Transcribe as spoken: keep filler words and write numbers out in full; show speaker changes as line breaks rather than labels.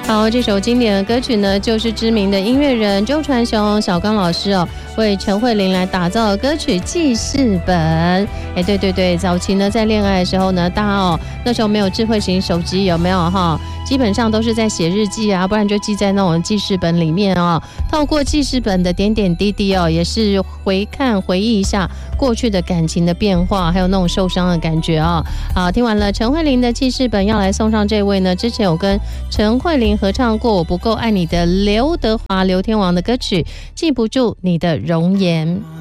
好，这首经典的歌曲呢，就是知名的音乐人周传雄小刚老师哦，为陈慧琳来打造的歌曲记事本。哎，对对对，早期呢在恋爱的时候呢，大家哦那时候没有智慧型手机，有没有哈？基本上都是在写日记啊，不然就记在那种记事本里面哦。透过记事本的点点滴滴哦，也是回看回忆一下过去的感情的变化，还有那种受伤的感觉哦。好，听完了陈慧琳的记事本，要来送上这位呢，之前有跟陈慧琳合唱过《我不够爱你》的刘德华刘天王的歌曲《记不住你的容颜》。